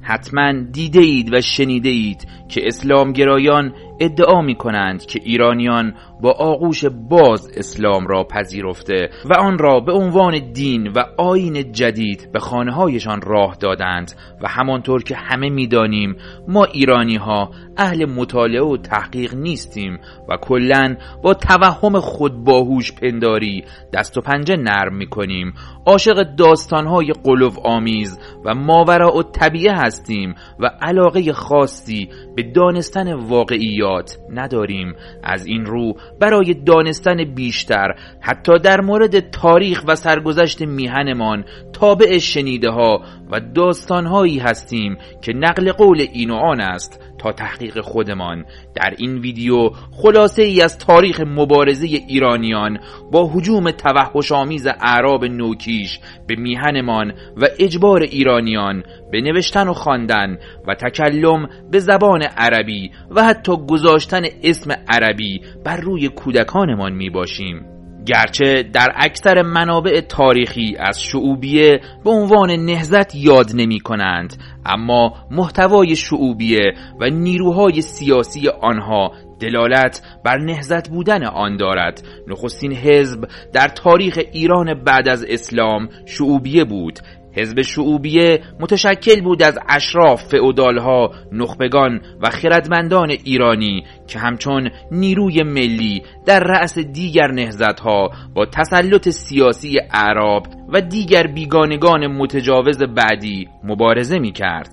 حتما دیده اید و شنیده اید که اسلامگرایان ادعا می کنند که ایرانیان با آغوش باز اسلام را پذیرفته و آن را به عنوان دین و آیین جدید به خانه‌هایشان راه دادند و همانطور که همه می دانیم ما ایرانی ها اهل مطالعه و تحقیق نیستیم و کلاً با توهم خود باهوش پنداری دست و پنجه نرم می کنیم، عاشق داستان‌های غلو آمیز و ماوراء الطبیعه هستیم و علاقه خاصی به دانستن واقعیات نداریم. از این رو برای دانستن بیشتر حتی در مورد تاریخ و سرگذشت میهنمان تابع شنیده ها و داستان‌هایی هستیم که نقل قول این و آن است تا تحقیق خودمان. در این ویدیو خلاصه ای از تاریخ مبارزه ایرانیان با هجوم توحش‌آمیز اعراب نوکیش به میهنمان و اجبار ایرانیان به نوشتن و خواندن و تکلم به زبان عربی و حتی گذاشتن اسم عربی بر روی کودکانمان می باشیم. گرچه در اکثر منابع تاریخی از شعوبیه به عنوان نهضت یاد نمی کنند، اما محتوای شعوبیه و نیروهای سیاسی آنها دلالت بر نهضت بودن آن دارد. نخستین حزب در تاریخ ایران بعد از اسلام شعوبیه بود. حزب شعوبیه متشکل بود از اشراف، فئودالها، نخبگان و خردمندان ایرانی که همچون نیروی ملی در رأس دیگر نهضت‌ها با تسلط سیاسی اعراب و دیگر بیگانگان متجاوز بعدی مبارزه می‌کرد.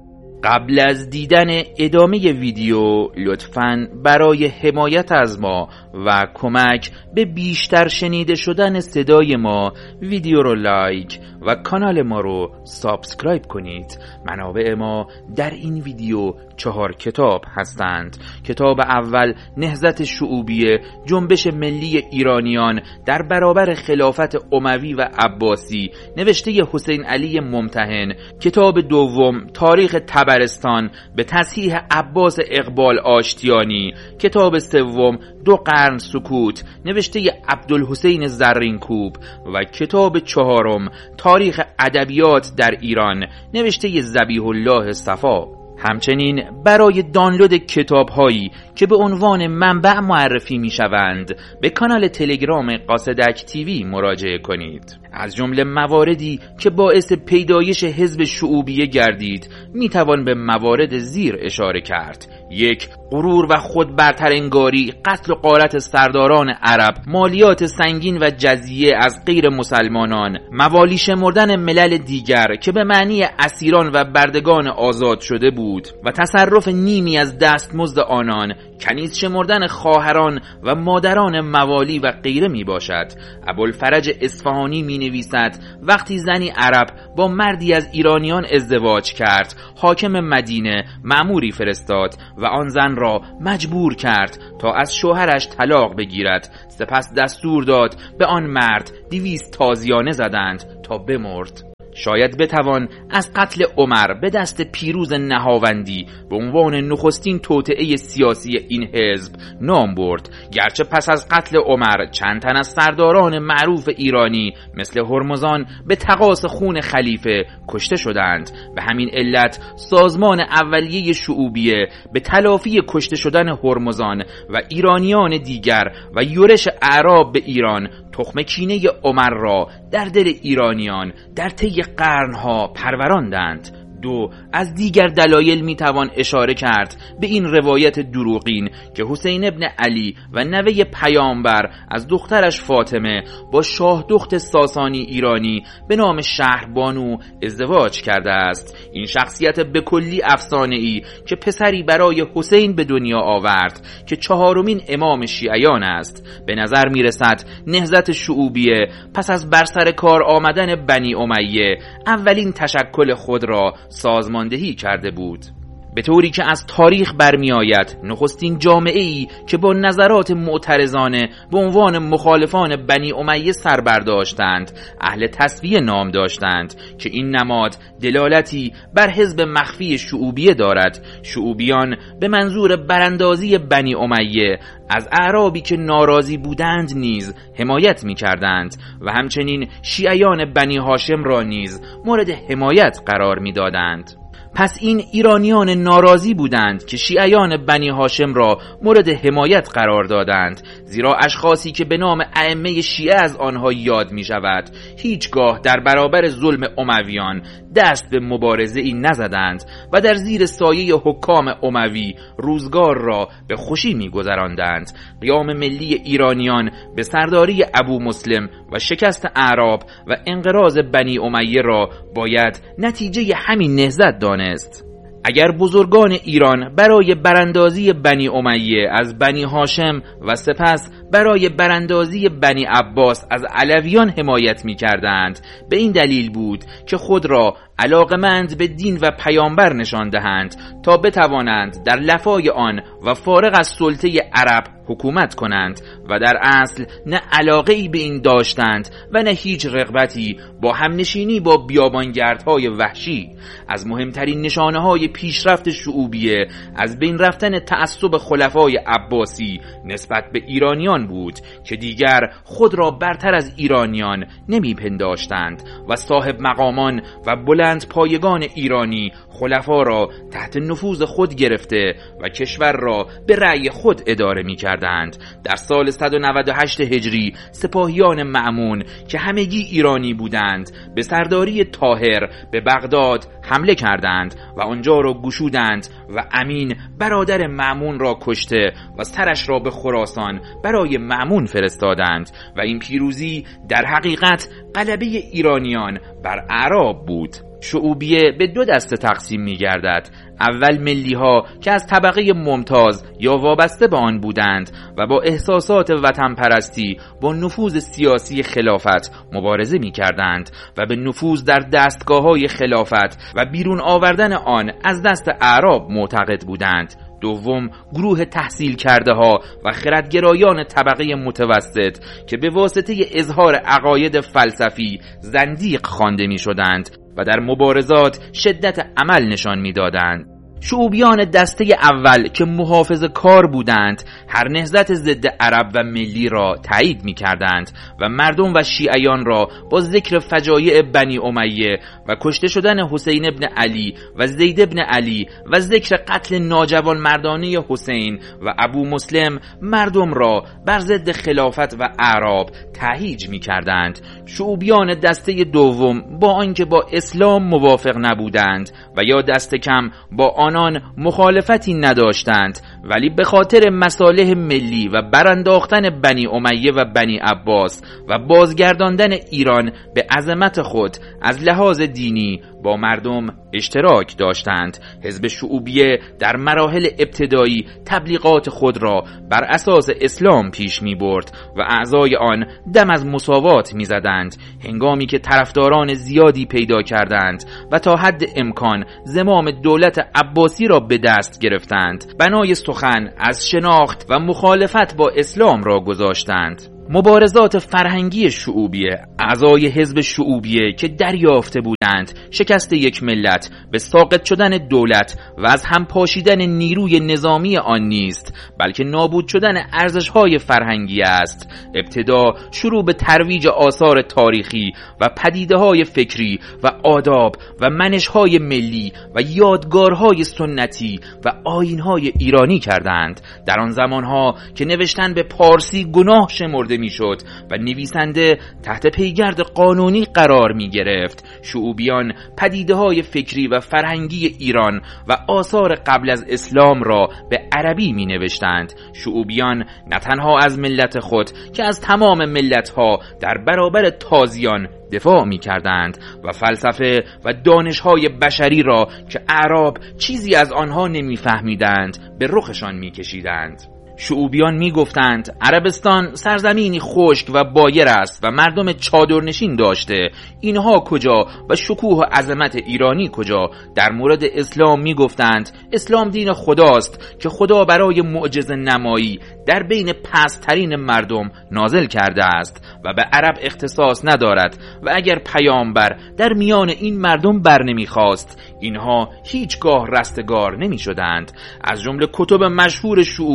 قبل از دیدن ادامه ویدیو لطفاً برای حمایت از ما و کمک به بیشتر شنیده شدن صدای ما ویدیو رو لایک و کانال ما رو سابسکرایب کنید. منابع ما در این ویدیو 4 کتاب هستند. کتاب اول نهضت شعوبیه، جنبش ملی ایرانیان در برابر خلافت اموی و عباسی، نوشته حسین علی ممتحن. کتاب دوم تاریخ تبرستان به تصحیح عباس اقبال آشتیانی. کتاب سوم 2 قرن سکوت، نوشته عبدالحسین زرینکوب. و کتاب چهارم تاریخ ادبیات در ایران، نوشته ذبیح الله صفا. همچنین برای دانلود کتاب هایی که به عنوان منبع معرفی می شوند به کانال تلگرام قاصدک تیوی مراجعه کنید. از جمله مواردی که باعث پیدایش حزب شعوبیه گردید می توان به موارد زیر اشاره کرد. 1. غرور و خود برترانگاری، قتل و غارت سرداران عرب، مالیات سنگین و جزیه از غیر مسلمانان، موالی شمردن ملل دیگر که به معنی اسیران و بردگان آزاد شده بود و تصرف نیمی از دستمزد آنان، کنیز شمردن خواهران و مادران موالی و غیره می باشد. ابوالفرج اصفهانی می نویسد وقتی زنی عرب با مردی از ایرانیان ازدواج کرد، حاکم مدینه مأموری فرستاد و آن زن را مجبور کرد تا از شوهرش طلاق بگیرد. سپس دستور داد به آن مرد 200 تازیانه زدند تا بمرد. شاید بتوان از قتل عمر به دست پیروز نهاوندی به عنوان نخستین توطئه سیاسی این حزب نام برد. گرچه پس از قتل عمر چند تن از سرداران معروف ایرانی مثل هرمزان به تقاص خون خلیفه کشته شدند. به همین علت سازمان اولیه شعوبیه به تلافی کشته شدن هرمزان و ایرانیان دیگر و یورش اعراب به ایران تخم کینه عمر را در دل ایرانیان در طی قرنها پروراندند. 2. از دیگر دلایل میتوان اشاره کرد به این روایت دروغین که حسین ابن علی و نوه پیامبر از دخترش فاطمه با شاه دخت ساسانی ایرانی به نام شهربانو ازدواج کرده است. این شخصیت به کلی افسانه‌ای که پسری برای حسین به دنیا آورد که 4مین امام شیعیان است. به نظر میرسد نهضت شعوبیه پس از بر سر کار آمدن بنی امیه اولین تشکل خود را سازماندهی کرده بود. به طوری که از تاریخ برمی آید نخستین جامعه‌ای که با نظرات معترضانه به عنوان مخالفان بنی امیه سر برداشتند اهل تصفیه نام داشتند که این نماد دلالتی بر حزب مخفی شعوبیه دارد. شعوبیان به منظور براندازی بنی امیه از اعرابی که ناراضی بودند نیز حمایت می کردند و همچنین شیعیان بنی هاشم را نیز مورد حمایت قرار می دادند. پس این ایرانیان ناراضی بودند که شیعیان بنی هاشم را مورد حمایت قرار دادند، زیرا اشخاصی که به نام ائمه شیعه از آنها یاد می شود هیچگاه در برابر ظلم امویان دست به مبارزه ای نزدند و در زیر سایه حکام اموی روزگار را به خوشی می گذراندند. قیام ملی ایرانیان به سرداری ابو مسلم و شکست اعراب و انقراض بنی امیه را باید نتیجه همین نهضت دانست. اگر بزرگان ایران برای براندازی بنی امیه از بنی هاشم و سپس برای براندازی بنی عباس از علویان حمایت می کردند، به این دلیل بود که خود را علاقمند به دین و پیامبر نشان دهند تا بتوانند در لفای آن و فارغ از سلطه عرب حکومت کنند و در اصل نه علاقه‌ای به این داشتند و نه هیچ رغبتی با همنشینی با بیابانگردهای وحشی. از مهمترین نشانه‌های پیشرفت شعوبیه از بین رفتن تعصب خلفای عباسی نسبت به ایرانیان بود که دیگر خود را برتر از ایرانیان نمی‌پنداشتند و صاحب مقامان و بلند پایگان ایرانی خلفا را تحت نفوذ خود گرفته و کشور را به رأی خود اداره می کردند. در سال 198 هجری سپاهیان مأمون که همگی ایرانی بودند به سرداری طاهر به بغداد حمله کردند و آنجا را گشودند و امین برادر مأمون را کشته و سرش را به خراسان برای مأمون فرستادند و این پیروزی در حقیقت غلبه ایرانیان بر اعراب بود. شعوبیه به دو دسته تقسیم می گردد. اول ملی ها که از طبقه ممتاز یا وابسته به آن بودند و با احساسات وطن پرستی با نفوذ سیاسی خلافت مبارزه می کردند و به نفوذ در دستگاه های خلافت و بیرون آوردن آن از دست اعراب معتقد بودند. دوم گروه تحصیل کرده ها و خردگرایان طبقه متوسط که به واسطه اظهار عقاید فلسفی زندیق خوانده می شدند و در مبارزات شدت عمل نشان می دادند. شعوبیان دسته اول که محافظ کار بودند هر نهضت ضد عرب و ملی را تایید می کردند و مردم و شیعیان را با ذکر فجایع بنی امیه و کشته شدن حسین ابن علی و زید ابن علی و ذکر قتل ناجوان مردانه حسین و ابو مسلم مردم را بر ضد خلافت و اعراب تهییج می کردند. شعوبیان دسته دوم با آنکه با اسلام موافق نبودند و یا دست کم با آنان مخالفتی نداشتند ولی به خاطر مصالح ملی و برانداختن بنی امیه و بنی عباس و بازگرداندن ایران به عظمت خود از لحاظ دینی با مردم اشتراک داشتند. حزب شعوبیه در مراحل ابتدایی تبلیغات خود را بر اساس اسلام پیش می برد و اعضای آن دم از مساوات می زدند، هنگامی که طرفداران زیادی پیدا کردند و تا حد امکان زمام دولت عباسی را به دست گرفتند. بنای سخن از شناخت و مخالفت با اسلام را گذاشتند. مبارزات فرهنگی شعوبیه، اعضای حزب شعوبیه که دریافته بودند شکست یک ملت به ساقط شدن دولت و از هم پاشیدن نیروی نظامی آن نیست بلکه نابود شدن ارزش‌های فرهنگی است، ابتدا شروع به ترویج آثار تاریخی و پدیده‌های فکری و آداب و منش‌های ملی و یادگارهای سنتی و آیین‌های ایرانی کردند. در آن زمانها که نوشتن به پارسی گناه شمرده میشد و نویسنده تحت پیگرد قانونی قرار می گرفت، شعوبیان پدیده‌های فکری و فرهنگی ایران و آثار قبل از اسلام را به عربی می نوشتند. شعوبیان نه تنها از ملت خود که از تمام ملت‌ها در برابر تازیان دفاع می کردند و فلسفه و دانش‌های بشری را که اعراب چیزی از آنها نمی فهمیدند به رخشان می کشیدند. شعوبیان می گفتند عربستان سرزمینی خشک و بایر است و مردم چادرنشین داشته، اینها کجا و شکوه و عظمت ایرانی کجا؟ در مورد اسلام می گفتند اسلام دین خداست که خدا برای معجزه نمایی در بین پست‌ترین مردم نازل کرده است و به عرب اختصاص ندارد و اگر پیامبر در میان این مردم بر نمیخواست اینها هیچگاه رستگار نمی شدند. از جمله کتب مشهور شعوبیه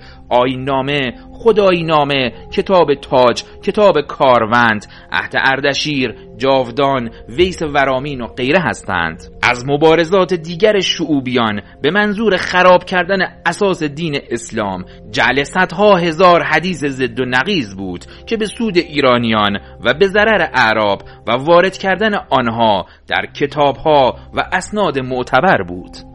آیین-نامه، خدایی-نامه، کتاب تاج، کتاب کاروند، عهد اردشیر، جاودان، ویس ورامین و غیره هستند. از مبارزات دیگر شعوبیان به منظور خراب کردن اساس دین اسلام جعل صدها هزار حدیث ضد و نقیض بود که به سود ایرانیان و به ضرر اعراب و وارد کردن آنها در کتابها و اسناد معتبر بود.